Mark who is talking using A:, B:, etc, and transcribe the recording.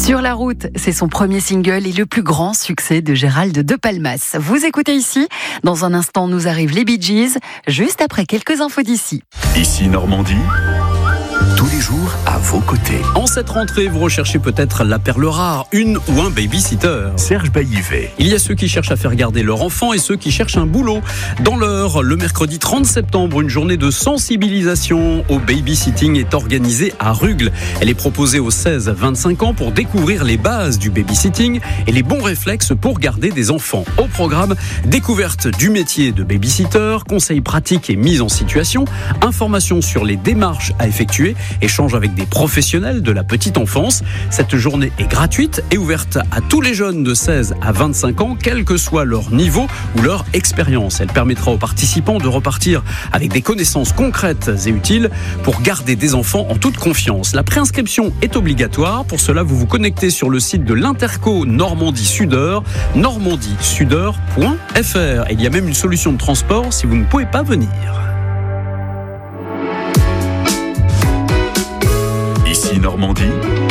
A: Sur la route, c'est son premier single et le plus grand succès de Gérald de Palmas. Vous écoutez ici. Dans un instant, nous arrivent les Bee Gees, juste après quelques infos d'ici.
B: Ici Normandie, tous les jours à vos côtés.
C: En cette rentrée, vous recherchez peut-être la perle rare, une ou un babysitter.
B: Serge Baillivet.
C: Il y a ceux qui cherchent à faire garder leur enfant et ceux qui cherchent un boulot. Dans l'heure, le mercredi 30 septembre, une journée de sensibilisation au babysitting est organisée à Rugles. Elle est proposée aux 16-25 ans pour découvrir les bases du babysitting et les bons réflexes pour garder des enfants. Au programme, découverte du métier de babysitter, conseils pratiques et mise en situation, informations sur les démarches à effectuer, échange avec des professionnels de la petite enfance. Cette journée est gratuite et ouverte à tous les jeunes de 16 à 25 ans, quel que soit leur niveau ou leur expérience. Elle permettra aux participants de repartir avec des connaissances concrètes et utiles pour garder des enfants en toute confiance. La préinscription est obligatoire. Pour cela, vous vous connectez sur le site de l'Interco Normandie-Sudeur, normandiesudeur.fr. Il y a même une solution de transport si vous ne pouvez pas venir.
B: Ici Normandie,